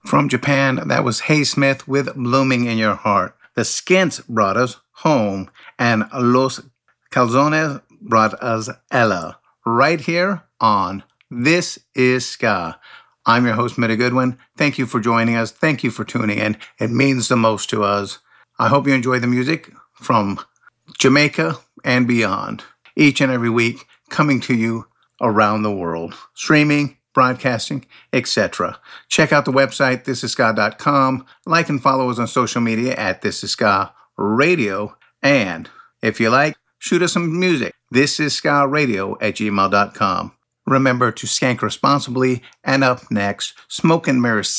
From Japan, that was Hay Smith with Blooming in Your Heart. The Skints brought us Home, and Los Calzones brought us Ella, right here on This Is Ska. I'm your host, Mitty Goodwin. Thank you for joining us. Thank you for tuning in. It means the most to us. I hope you enjoy the music from Jamaica and beyond, each and every week, coming to you around the world, streaming, broadcasting, etc. Check out the website, thisisska.com. Like and follow us on social media at This Is Ska Radio. And if you like, shoot us some music. thisisskaradio@gmail.com. Remember to skank responsibly. And up next, Smoke and Mirrors